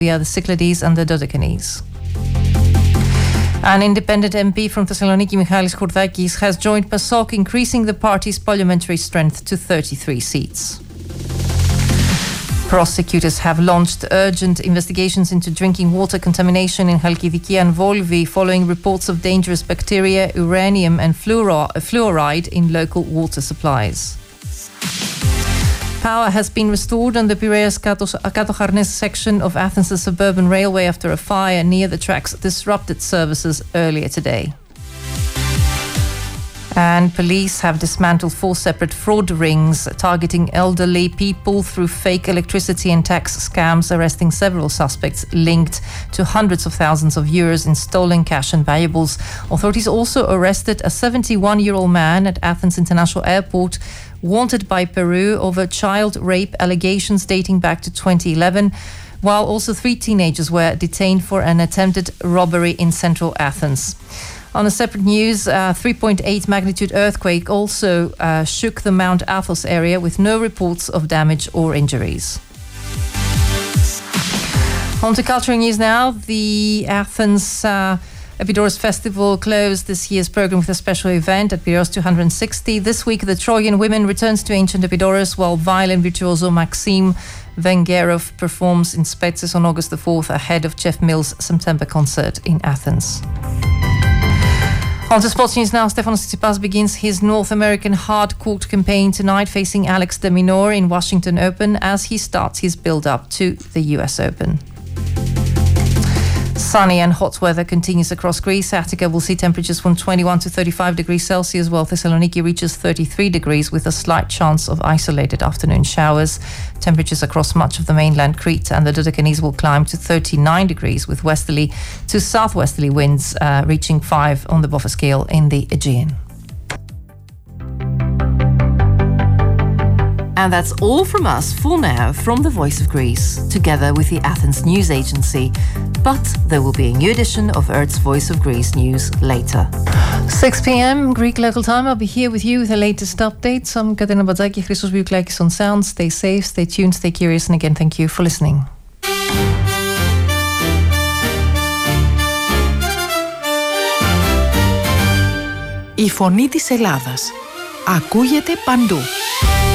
the Cyclades and the Dodecanese. An independent MP from Thessaloniki, Michalis Chourdakis, has joined PASOK, increasing the party's parliamentary strength to 33 seats. Prosecutors have launched urgent investigations into drinking water contamination in Chalkidiki and Volvi following reports of dangerous bacteria, uranium and fluoride in local water supplies. Power has been restored on the Piraeus-Kato Harnes section of Athens' suburban railway after a fire near the tracks disrupted services earlier today. And police have dismantled 4 separate fraud rings targeting elderly people through fake electricity and tax scams, arresting several suspects linked to hundreds of thousands of euros in stolen cash and valuables. Authorities also arrested a 71-year-old man at Athens International Airport, wanted by Peru over child rape allegations dating back to 2011, while also 3 teenagers were detained for an attempted robbery in central Athens. On a separate news, 3.8 magnitude earthquake also shook the Mount Athos area with no reports of damage or injuries. On to cultural news now. The Athens Epidaurus Festival closed this year's program with a special event at Piraeus 260. This week, the Trojan Women returns to ancient Epidaurus, while violin virtuoso Maxim Vengerov performs in Spetses on August the 4th ahead of Jeff Mills' September concert in Athens. On to sports news now. Stefanos Tsitsipas begins his North American hard-court campaign tonight, facing Alex de Minaur in Washington Open as he starts his build-up to the US Open. Sunny and hot weather continues across Greece. Attica will see temperatures from 21 to 35 degrees Celsius, while Thessaloniki reaches 33 degrees with a slight chance of isolated afternoon showers. Temperatures across much of the mainland Crete and the Dodecanese will climb to 39 degrees with westerly to southwesterly winds reaching 5 on the Boffa scale in the Aegean. And that's all from us for now from the Voice of Greece, together with the Athens News Agency. But there will be a new edition of Earth's Voice of Greece news later. 6 p.m. Greek local time. I'll be here with you with the latest updates. I'm Katerina Badzaki, Christos Bouklakis on sound. Stay safe, stay tuned, stay curious, and again, thank you for listening. Η φωνή της Ελλάδας ακούγεται παντού.